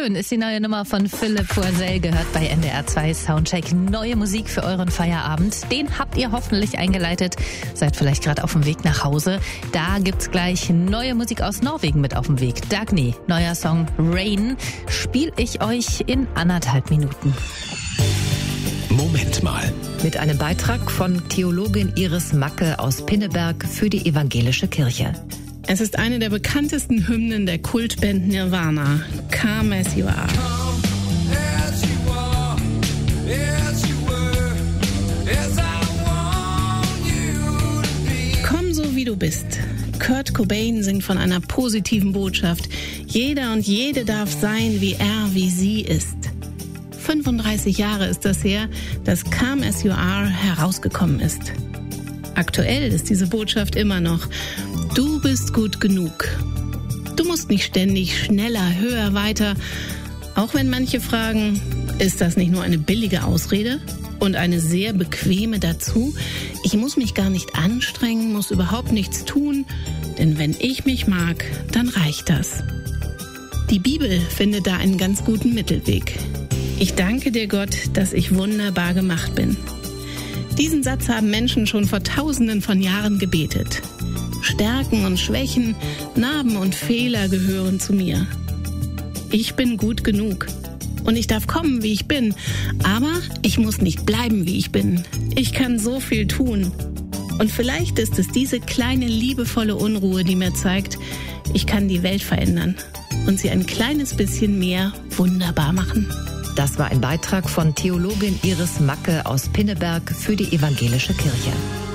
schön ist die neue Nummer von Philipp Poisel, gehört bei NDR 2 Soundcheck. Neue Musik für euren Feierabend. Den habt ihr hoffentlich eingeleitet. Seid vielleicht gerade auf dem Weg nach Hause. Da gibt's gleich neue Musik aus Norwegen mit auf dem Weg. Dagny, neuer Song Rain, spiel ich euch in 1,5 Minuten. Moment mal. Mit einem Beitrag von Theologin Iris Macke aus Pinneberg für die evangelische Kirche. Es ist eine der bekanntesten Hymnen der Kultband Nirvana, Come As You Are. Komm so wie du bist. Kurt Cobain singt von einer positiven Botschaft. Jeder und jede darf sein, wie er, wie sie ist. 35 Jahre ist das her, dass Come As You Are herausgekommen ist. Aktuell ist diese Botschaft immer noch: Du bist gut genug. Du musst nicht ständig schneller, höher, weiter. Auch wenn manche fragen, ist das nicht nur eine billige Ausrede und eine sehr bequeme dazu? Ich muss mich gar nicht anstrengen, muss überhaupt nichts tun, denn wenn ich mich mag, dann reicht das. Die Bibel findet da einen ganz guten Mittelweg. Ich danke dir, Gott, dass ich wunderbar gemacht bin. Diesen Satz haben Menschen schon vor Tausenden von Jahren gebetet. Stärken und Schwächen, Narben und Fehler gehören zu mir. Ich bin gut genug und ich darf kommen, wie ich bin, aber ich muss nicht bleiben, wie ich bin. Ich kann so viel tun. Und vielleicht ist es diese kleine, liebevolle Unruhe, die mir zeigt, ich kann die Welt verändern und sie ein kleines bisschen mehr wunderbar machen. Das war ein Beitrag von Theologin Iris Macke aus Pinneberg für die evangelische Kirche.